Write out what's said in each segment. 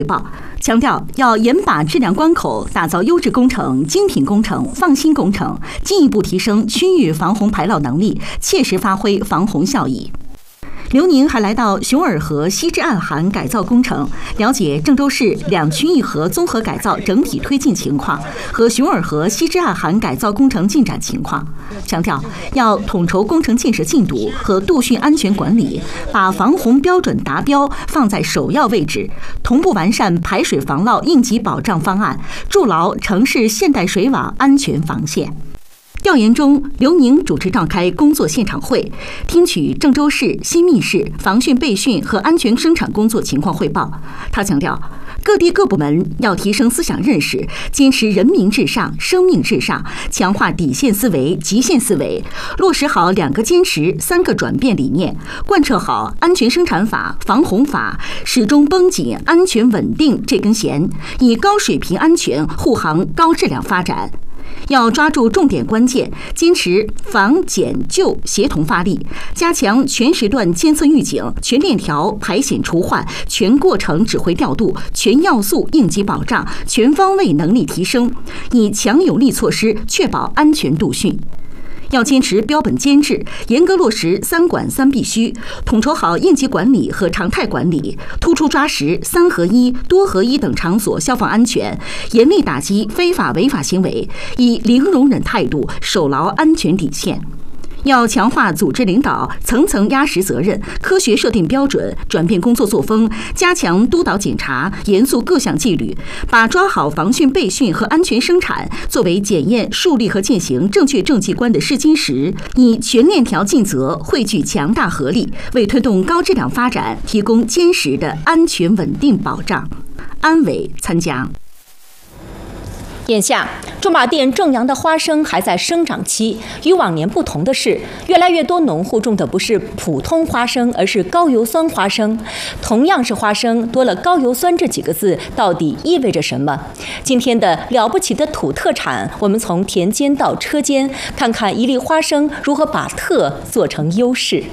报，强调要严把质量关口，打造优质工程、精品工程、放心工程，进一步提升区域防洪排涝能力，切实发挥防洪效益。刘宁还来到熊耳河西至岸涵改造工程，了解郑州市2区1河综合改造整体推进情况和熊耳河西至岸涵改造工程进展情况，强调要统筹工程建设进度和渡汛安全管理，把防洪标准达标放在首要位置，同步完善排水防涝应急保障方案，筑牢城市现代水网安全防线。调研中，刘宁主持召开工作现场会，听取郑州市、新密市防汛备汛和安全生产工作情况汇报。他强调，各地各部门要提升思想认识，坚持人民至上、生命至上，强化底线思维、极限思维，落实好2个坚持、3个转变理念，贯彻好安全生产法、防洪法，始终绷紧安全稳定这根弦，以高水平安全护航高质量发展。要抓住重点关键，坚持防减救协同发力，加强全时段监测预警、全链条排险除患、全过程指挥调度、全要素应急保障、全方位能力提升，以强有力措施确保安全渡汛。要坚持标本兼治，严格落实3管3必须，统筹好应急管理和常态管理，突出抓实3合1、多合1等场所消防安全，严厉打击非法违法行为，以零容忍态度守牢安全底线。要强化组织领导，层层压实责任，科学设定标准，转变工作作风，加强督导检查，严肃各项纪律，把抓好防汛备汛和安全生产作为检验树立和践行正确政绩观的试金石，以全链条尽责，汇聚强大合力，为推动高质量发展提供坚实的安全稳定保障。安委参加。 眼下，驻马店正阳的花生还在生长期。与往年不同的是，越来越多农户种的不是普通花生，而是高油酸花生。同样是花生，多了高油酸这几个字，到底意味着什么？今天的了不起的土特产，我们从田间到车间，看看一粒花生如何把特做成优势。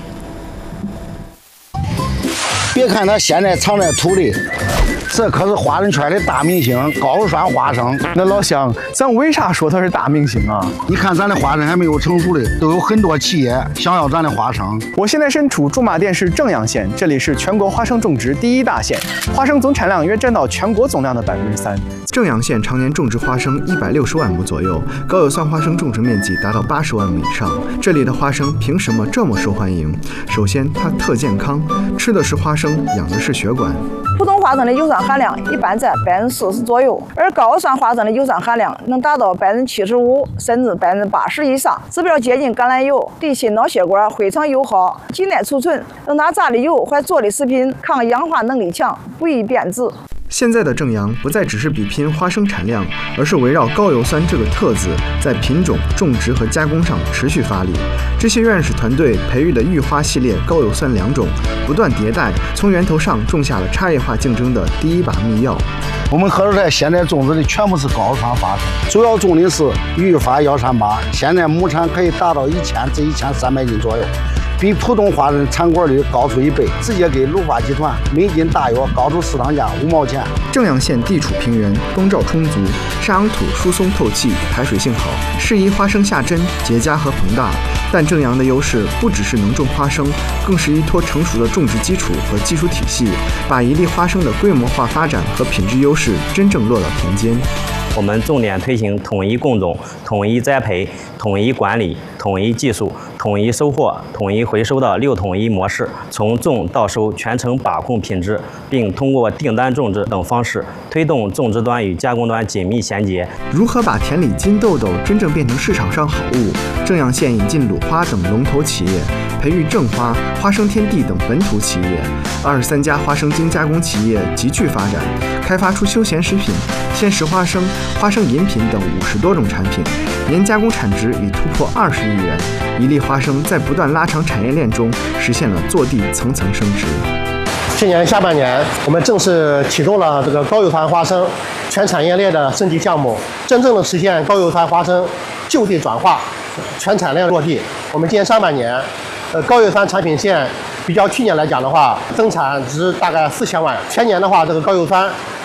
别看它现在藏在土里，这可是花生圈的大明星高油酸花生。 那老乡，咱为啥说它是大明星啊？ 你看咱的花生还没有成熟的，都有很多企业想要咱的花生。 我现在身处驻马店市正阳县，这里是全国花生种植第1大县，花生总产量约占到全国总量的3%。 正阳县常年种植花生160万亩左右，高油酸花生种植面积达到80万亩以上。这里的花生凭什么这么受欢迎？首先，它特健康，吃的是花生，养的是血管。 普通花生的油酸含量一般在40%左右，而高油酸花生的油酸含量能达到75%甚至80%以上，指标接近橄榄油，对心脑血管非常友好，几耐储存，能拿榨的油或做的食品，抗氧化能力强，不易变质。 现在的正阳不再只是比拼花生产量，而是围绕高油酸这个特字，在品种、种植和加工上持续发力。这些院士团队培育的育花系列高油酸良种，不断迭代，从源头上种下了差异化竞争的第一把密钥。 我们合作社现在种植的全部是高油酸花生，主要种的是育发138，现在亩产可以达到1000至1300斤左右。比普通花生产果率高出1倍，直接给鲁发集团每斤大约高出市场价5毛钱。 正阳县地处平原，光照充足，沙壤土疏松透气，排水性好，适宜花生下针、结荚和膨大。但正阳的优势不只是能种花生，更是依托成熟的种植基础和技术体系，把一粒花生的规模化发展和品质优势真正落到田间。 我们重点推行统一供种、统一栽培、统一管理、统一技术、统一收获、统一回收的6统一模式，从种到收全程把控品质，并通过订单种植等方式推动种植端与加工端紧密衔接。 如何把田里金豆豆真正变成市场上好物？正阳县引进鲁花等龙头企业，培育正花、花生天地等本土企业，23家花生精加工企业急剧发展，开发出休闲食品、鲜食花生、花生饮品等50多种产品，年加工产值已突破20亿元。一粒花生在不断拉长产业链中，实现了坐地层层升值。 去年下半年，我们正式启动了这个高油酸花生全产业链的升级项目，真正的实现高油酸花生就地转化，全产量落地。我们今年上半年，高油酸产品线比较去年来讲的话，增产值大概4000万，全年的话，这个高油酸